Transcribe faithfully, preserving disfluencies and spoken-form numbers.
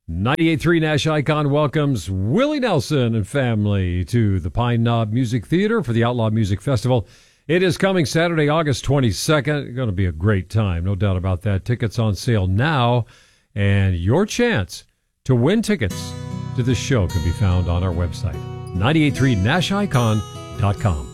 ninety-eight point three Nash Icon welcomes Willie Nelson and family to the Pine Knob Music Theater for the Outlaw Music Festival. It is coming Saturday, August twenty-second. Going to be a great time, no doubt about that. Tickets on sale now, and your chance to win tickets to this show can be found on our website, nine eight three nash icon dot com.